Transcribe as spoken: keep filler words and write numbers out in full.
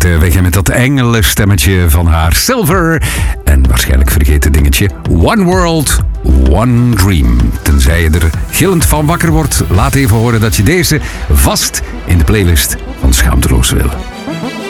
lekker weg met dat engelenstemmetje van haar. Silver. En waarschijnlijk vergeten dingetje. One World, One Dream. Tenzij je er gillend van wakker wordt, laat even horen dat je deze vast in de playlist van Schaamteloos wil.